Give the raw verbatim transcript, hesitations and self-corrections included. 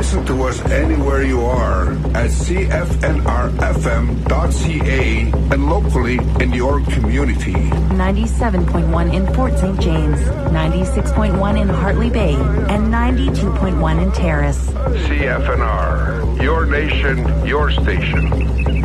listen to us anywhere you are at c f n r f m dot c a and locally in your community. ninety-seven point one in Fort Saint James, ninety-six point one in Hartley Bay, and ninety-two point one in Terrace. C F N R, your nation, your station.